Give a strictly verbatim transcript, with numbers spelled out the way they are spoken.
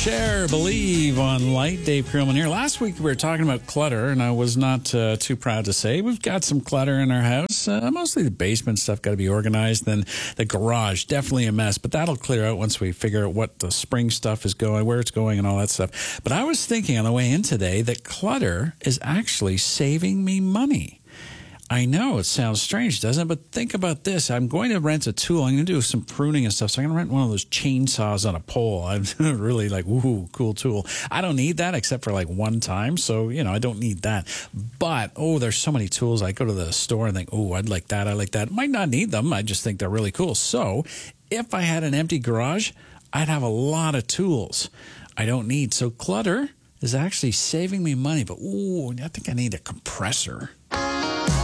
Share, Believe on Light. Dave Creelman here. Last week we were talking about clutter, and I was not uh, too proud to say we've got some clutter in our house. Uh, mostly the basement stuff got to be organized. Then the garage, definitely a mess, but that'll clear out once we figure out what the spring stuff is going, where it's going, and all that stuff. But I was thinking on the way in today that clutter is actually saving me money. I know it sounds strange, doesn't it? But think about this. I'm going to rent a tool. I'm going to do some pruning and stuff. So I'm going to rent one of those chainsaws on a pole. I'm really like, woohoo, cool tool. I don't need that except for like one time. So, you know, I don't need that. But, oh, there's so many tools. I go to the store and think, oh, I'd like that. I like that. Might not need them. I just think they're really cool. So if I had an empty garage, I'd have a lot of tools I don't need. So clutter is actually saving me money. But, ooh, I think I need a compressor.